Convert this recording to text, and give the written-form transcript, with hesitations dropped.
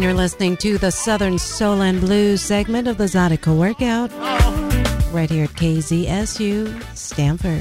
and you're listening to the Southern Soul and Blues segment of the Zydeco Workout right here at KZSU, Stanford.